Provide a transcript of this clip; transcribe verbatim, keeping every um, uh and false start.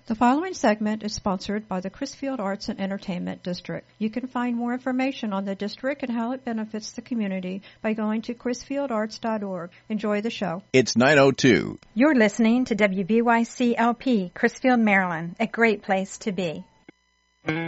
The following segment is sponsored by the Crisfield Arts and Entertainment District. You can find more information on the district and how it benefits the community by going to crisfield arts dot org. Enjoy the show. It's nine oh two. You're listening to W B Y C L P, Crisfield, Maryland, a great place to be.